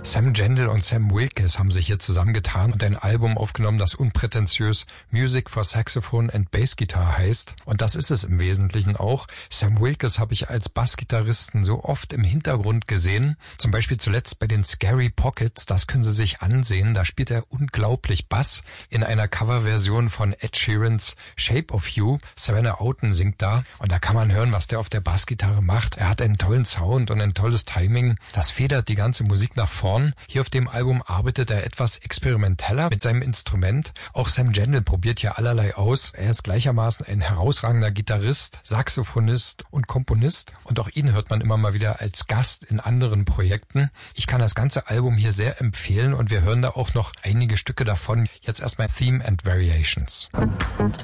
Sam Gendel und Sam Wilkes haben sich hier zusammengetan und ein Album aufgenommen, das unprätentiös Music for Saxophone and Bass Guitar heißt. Und das ist es im Wesentlichen auch. Sam Wilkes habe ich als Bassgitarristen so oft im Hintergrund gesehen. Zum Beispiel zuletzt bei den Scary Pockets. Das können Sie sich ansehen. Da spielt er unglaublich Bass in einer Coverversion von Ed Sheerans Shape of You. Savannah Outen singt da. Und da kann man hören, was der auf der Bassgitarre macht. Er hat einen tollen Sound und ein tolles Timing. Das federt die ganze Musik nach vorn. Hier auf dem Album arbeitet er etwas experimenteller mit seinem Instrument. Auch Sam Gendel probiert hier allerlei aus. Er ist gleichermaßen ein herausragender Gitarrist, Saxophonist und Komponist. Und auch ihn hört man immer mal wieder als Gast in anderen Projekten. Ich kann das ganze Album hier sehr empfehlen und wir hören da auch noch einige Stücke davon. Jetzt erstmal Theme and Variations.